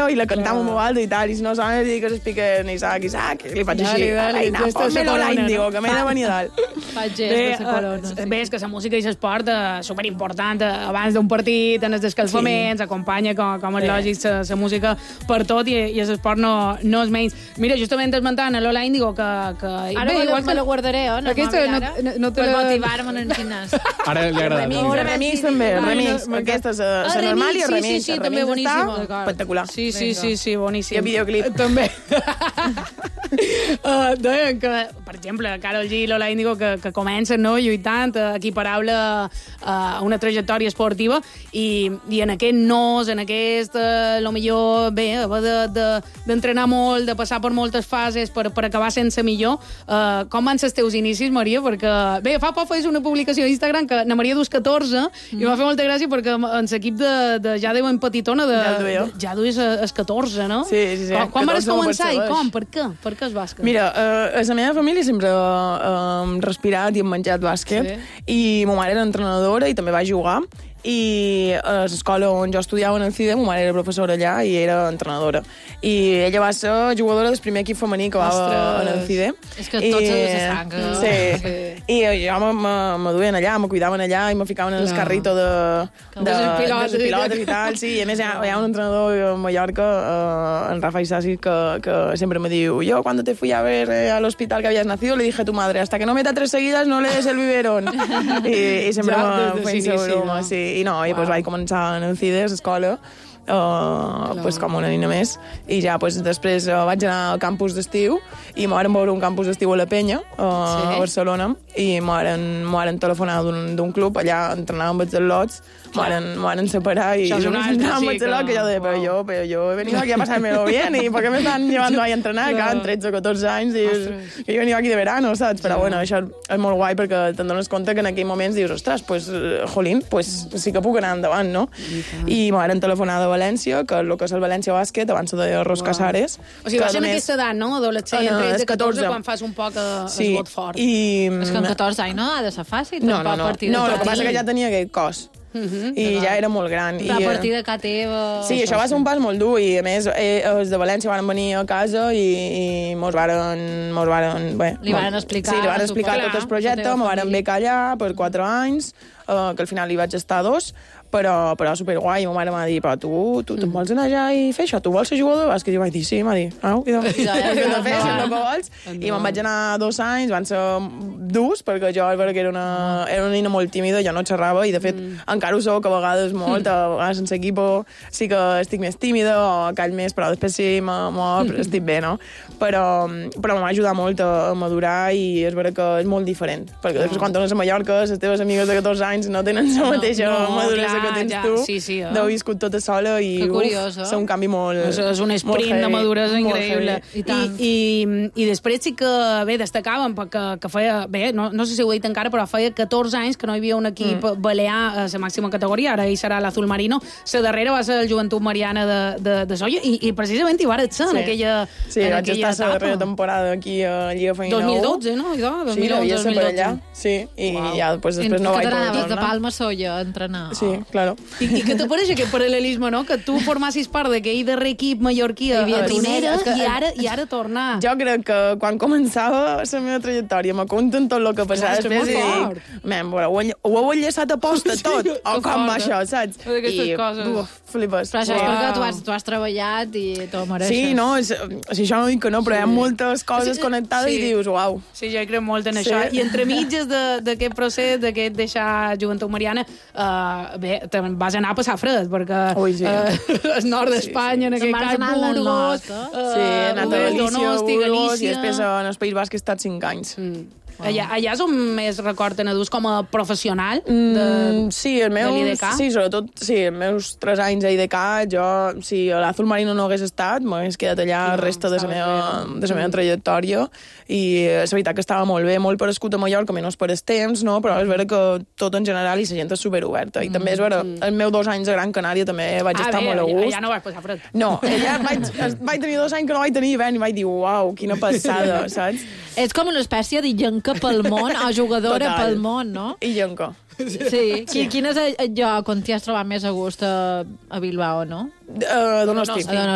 i la cantam molt alta i tal, i si no sona, dic que s'expliquen Isaac, i li faig així. Ponme-lo l'Índigo, que m'he de venir dalt. Faig gest de corona. Bé, és que la música i l'esport superimportant abans d'un partit, en els descalfaments, acompanya, com és lògic, la música per tot, i l'esport no és menys. Mira, justament esmentant a Lola Índigo, que... Ara me la guardaré, no? Aquesta no te per la... motivar-me en el gimnàs. Ara li agrada. Remix també, remix. Aquesta és la normal i el remix. Sí, també boníssim. Espectacular. Sí, boníssim. I el videoclip. També. Deien que, per exemple, Karol G i Lola Índigo, que comencen lluitant, equiparable a una trajectòria esportiva, i en aquest nos, en aquest, lo millor, bé, d'entrenar molt, de passar per moltes fases per acabar sense millor. Com van ser els teus inicis, Maria? Perquè, bé, fa poc fes una publicació a Instagram que na Maria dus 14 i m'ha fet molta gràcia perquè en l'equip de ja deuen petitona ja dues els 14, no? Sí. Quan vas començar i com? Per què? Per què el bàsquet? Mira, a la meva família sempre hem respirat i hem menjat bàsquet, i ma mare era entrenadora i també va jugar, i a l'escola on jo estudiava en el CIDE, ma mare era professora allà i era entrenadora. I ella va ser jugadora del primer equip femení que va en el CIDE. És que tots se sang. Sí. I jo me duien allà, me cuidaven allà i me ficaven en el carrito de pilotes i tal. Sí, i a més hi ha un entrenador a Mallorca, en Rafa Isasi, que sempre me diu: yo cuando te fui a ver al hospital que habías nacido le dije a tu madre, hasta que no meta 3 seguidas no le des el biberón. I sempre me feien ser broma, sí. I pues vaig començar en el CIDE, a l'escola, pues com una nina més, i ja pues, després vaig anar al campus d'estiu i m'ho van veure un campus d'estiu a la Penya, a Barcelona, i m'ho van telefonar d'un club, allà entrenàvem els al·lots, m'ho van separar i entrenàvem els al·lots, que jo deia, però jo he venido aquí a pasármelo bien, i per què m'estan llevando ahí a entrenar, que han 13 o 14 anys, dius, que jo he venido aquí de verano, saps? Però bueno, això és molt guai perquè te'n dones compte que en aquell moments dius, ostres, pues, jolín, pues sí que puc anar endavant, no? I m'ho van telefonar de València, que el que és el València Bàsquet, abans de Ros Casares. O sigui, va ser en aquesta edat, no? Adolescent, entre 14, quan fas un poc el vot fort. És que amb 14 anys no ha de ser fàcil. No, el que passa que ja tenia aquest cos. I ja era molt gran. Però a partir de casa teva... Sí, això va ser un pas molt dur, i a més els de València van venir a casa i mos varen... Li van explicar. Sí, li van explicar tot el projecte, me varen becar allà per 4 anys, que al final hi vaig estar 2, però superguai. Ma mare m'ha dit, però tu te'n vols anar allà i fer això? Tu vols ser jugador de bàsquet? I vaig dir, sí, m'ha dit, idò, què he de fer, si no que vols? I me'n vaig anar 2 anys, van ser durs, perquè jo que era una nina molt tímida, jo no xerrava, i de fet encara ho soc a vegades molt, a vegades sense equip sí que estic més tímida o call més, però després sí, estic bé, no? Però em va ajudar molt a madurar, i és vera que és molt diferent, perquè després quan tornes a Mallorca, les teves amigues de 14 anys no tenen la mateixa maduresa que tens tu, d'haver viscut tota sola, i és un canvi molt... És un sprint de maduresa increïble. I després sí que, bé, destacàvem que feia, bé, no sé si ho he dit encara, però feia 14 anys que no hi havia un equip balear a la màxima categoria, ara hi serà l'Azul Marino. La darrera va ser el Joventut Mariana de Solla, i precisament hi va ser en aquella etapa. Sí, vaig estar la darrera temporada aquí a Lliga Femenina 2012, no? Sí, devia ser per allà, sí, i ja després no vaig tornar. Que de Palma Solla a entrenar. Sí, claro. I què te pareix aquest paral·lelisme, no? Que tu formassis part d'aquell darrer equip mallorquí a primera i ara tornar. Jo crec que quan començava la meva trajectòria me conten tot el que passava després i dic, ho heu enllaçat a posta tot, o com va això, saps? D'aquestes coses. Flipes. Però això és perquè tu has treballat i t'ho mereixes. Sí, no, això no dic que no, però hi ha moltes coses connectades i dius, uau. Sí, jo crec molt en això. I entre mitges d'aquest procés, d'aquest deixar Joventut Mariana, bé, vas anar a passar fred, perquè el nord d'Espanya, en aquest cas, Burgos, he anat a Galícia, Burgos, i després en el País Basc he estat 5 anys. Allà és on més record adús com a professional sí, sobretot els meus 3 anys a IDK, jo, si l'Azul Marino no hagués estat, m'hagués quedat allà el resta de la meva trajectòria, i és veritat que estava molt bé, molt per escut a Mallorca, menys per els temps, no? Però és vera que tot en general i la gent és superoberta, i també és vera, els meus 2 anys a Gran Canària també vaig estar molt a gust. Allà no vas passar fred. No, allà vaig tenir 2 anys que no vaig tenir hivern i vaig dir, uau, quina passada, saps? És com una espècie de llenca pel món, o jugadora pel món, no? I llenca. Sí. Quin és el lloc on t'hi has trobat més a gust a Bilbao, no? Donosti.